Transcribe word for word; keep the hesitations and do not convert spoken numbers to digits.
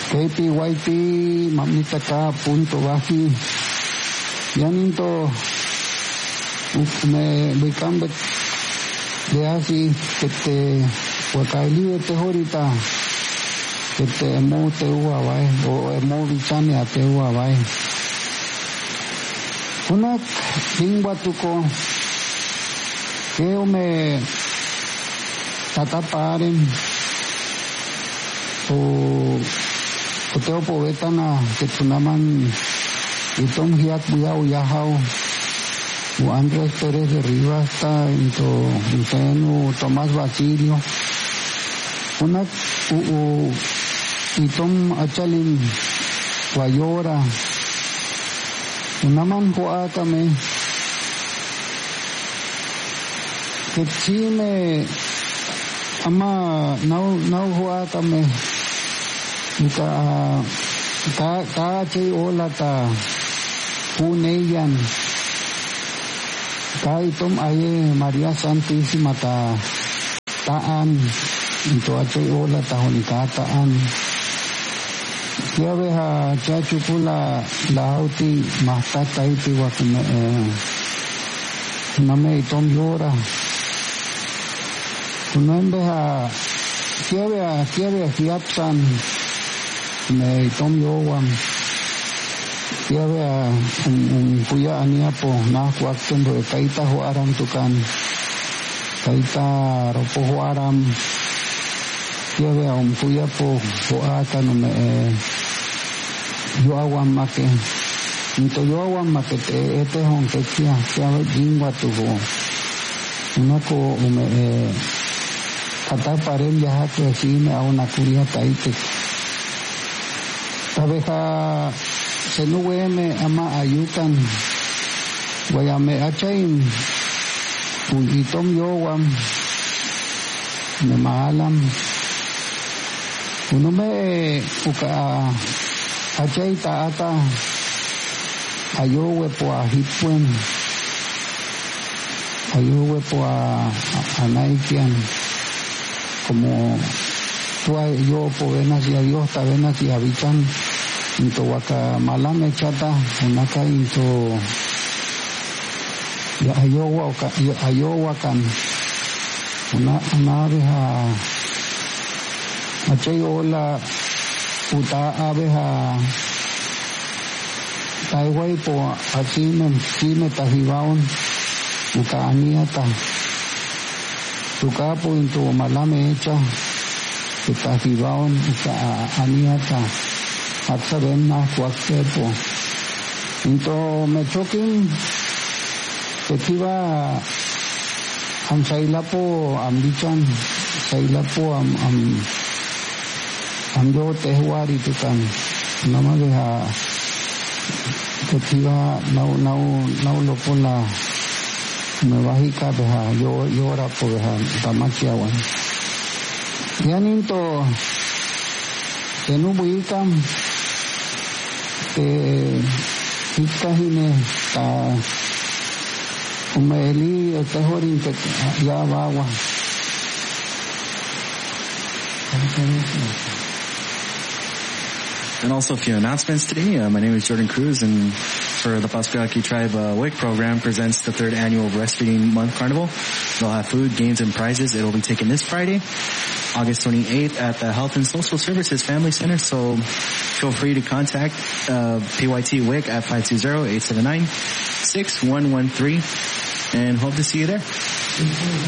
K P Y T mamita ka punto baji yaninto me bicambet de así que te wakaili te horita que te emo te uabai o emo bichane te uabai unak lingua tuko que me tataparen o Kuteo poeta na ketunaman itong hiat buya uyahao o Andrés Pérez de Rivas ta into Luceno Tomás Basilio una u itong achalin Guayora unaman hoa kami ketsime ama nau nau hoa kami Ka ka ka chay ola ta puneyan ka itom aye Maria Santísima ta taan ito chay ola ta honika taan kaya beha chachukula lauti mahtatay tiwa kime name itom yora kunan beha kaya beha kaya beha hiapsan me tom yowan ya vea un puya ania po na kwakten do kaita ho aram tukan kaita ropo ho aram ya vea un puya po ho ata no me yo awan make nito yo awan make te este hon que kia kia jingwa tu ho una ko me kata parem ya que si me a una curia taite Tabeja senuweme ama ayutan guayame achain uyitom yowam me maalam uno me uka achay taata ayowe po ahipuen ayowe po anaikian como yo po venas y a Dios ta venas y habitan into waka malame chata unaka into ya ayowa ayowa kan una una beha achay ola uta abeha taiwai po asime sime tahibaon uka aniata tukapo into malame echa tahibaon uka aniata at saben na kwaksepo into me choking tekiba ang saila po ang bichan saila po ang ang ang do tehwari tukan namageha tekiba nau nau nau lopola me bahika beha yo yora po beha tamachiawan yan into tenubuikam te ikahine ta umeli tehorin te ya bawa and also a few announcements today. Uh, my name is Jordan Cruz, and for the Paspuyaki Tribe uh, W I C program presents the third annual Breastfeeding Month Carnival. They'll have food, games, and prizes. It'll be taken this Friday, August twenty-eighth at the Health and Social Services Family Center. So feel free to contact uh, P Y T W I C at five two zero, eight seven nine, six one one three and hope to see you there.